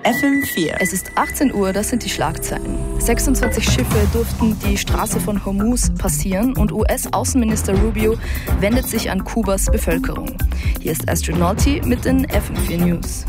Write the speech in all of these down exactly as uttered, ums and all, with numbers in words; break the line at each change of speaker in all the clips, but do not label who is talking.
F M vier.
Es ist achtzehn Uhr, das sind die Schlagzeilen. sechsundzwanzig Schiffe durften die Straße von Hormuz passieren und U S-Außenminister Rubio wendet sich an Kubas Bevölkerung. Hier ist Astrid Nolte mit den F M vier News.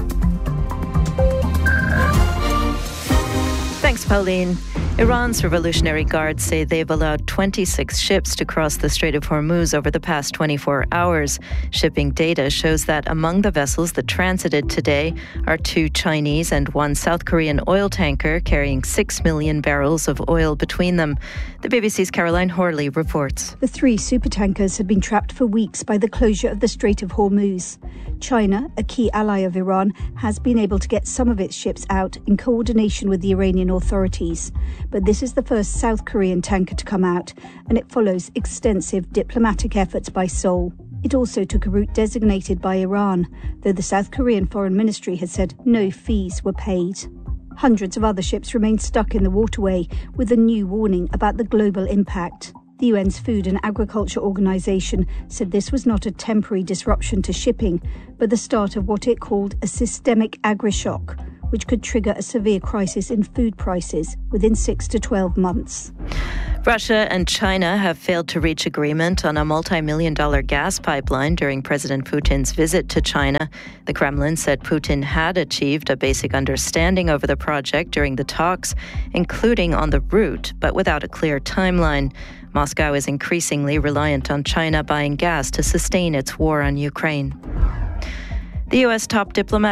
Thanks, Pauline. Iran's Revolutionary Guards say they've allowed twenty-six ships to cross the Strait of Hormuz over the past twenty-four hours. Shipping data shows that among the vessels that transited today are two Chinese and one South Korean oil tanker carrying six million barrels of oil between them. The B B C's Caroline Horley reports.
The three supertankers had been trapped for weeks by the closure of the Strait of Hormuz. China, a key ally of Iran, has been able to get some of its ships out in coordination with the Iranian authorities. But this is the first South Korean tanker to come out, and it follows extensive diplomatic efforts by Seoul. It also took a route designated by Iran, though the South Korean Foreign Ministry has said no fees were paid. Hundreds of other ships remain stuck in the waterway with a new warning about the global impact. The U N's Food and Agriculture Organization said this was not a temporary disruption to shipping, but the start of what it called a systemic agri-shock, which could trigger a severe crisis in food prices within six to twelve months.
Russia and China have failed to reach agreement on a multi-million dollar gas pipeline during President Putin's visit to China. The Kremlin said Putin had achieved a basic understanding over the project during the talks, including on the route, but without a clear timeline. Moscow is increasingly reliant on China buying gas to sustain its war on Ukraine. The U S top diplomat